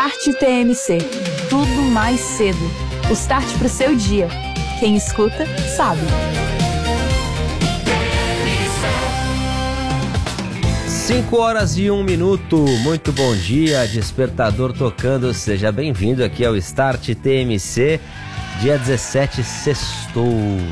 Start TMC. Tudo mais cedo. O start pro seu dia. Quem escuta, sabe. 5h01. Muito bom dia, despertador tocando. Seja bem-vindo aqui ao Start TMC. Dia 17, sextou.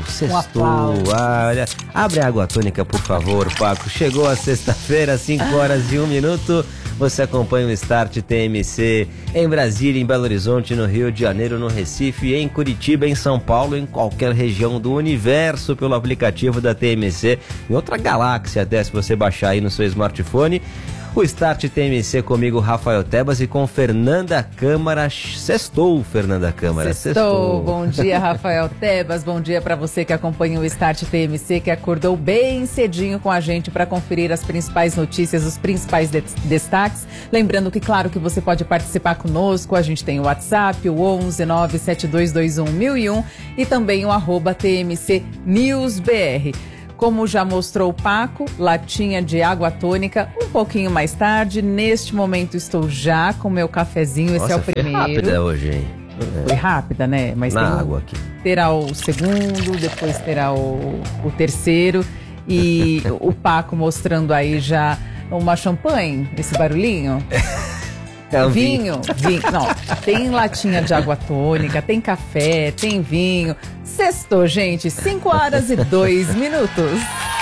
Olha, abre a água tônica, por favor, Paco. Chegou a sexta-feira, 5h01. Você acompanha o Start TMC em Brasília, em Belo Horizonte, no Rio de Janeiro, no Recife, em Curitiba, em São Paulo, em qualquer região do universo, pelo aplicativo da TMC, em outra galáxia até, se você baixar aí no seu smartphone. O Start TMC comigo, Rafael Tebas, e com Fernanda Câmara. Sextou, Fernanda Câmara. Sextou. Bom dia, Rafael Tebas. Bom dia para você que acompanha o Start TMC, que acordou bem cedinho com a gente para conferir as principais notícias, os principais destaques. Lembrando que, claro, que você pode participar conosco. A gente tem o WhatsApp, o 11 97221 1001 e também o @TMC NewsBR. Como já mostrou o Paco, latinha de água tônica, um pouquinho mais tarde. Neste momento estou já com meu cafezinho. Esse é o primeiro. Foi rápida hoje, hein? Foi rápida, né? Mas na água aqui. Terá o segundo, depois terá o terceiro. E o Paco mostrando aí já uma champanhe, esse barulhinho. É um vinho. Não, tem latinha de água tônica, tem café, tem vinho. Sextou, gente, 5h02.